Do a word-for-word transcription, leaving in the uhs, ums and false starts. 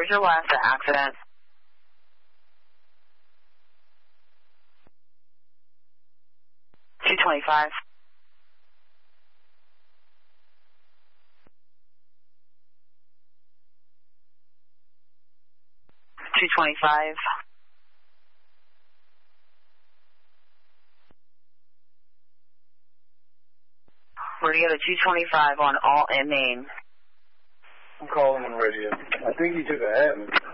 was your last accident? two twenty-five. two twenty-five. We're going to go to two twenty-five on all in Maine. I'm calling on radio. I think he took a hat.